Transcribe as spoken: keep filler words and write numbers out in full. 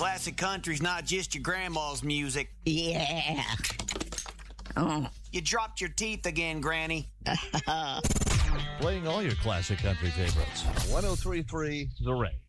Classic country's not just your grandma's music. Yeah. Oh. You dropped your teeth again, Granny. Playing all your classic country favorites. one oh three point three The Ring.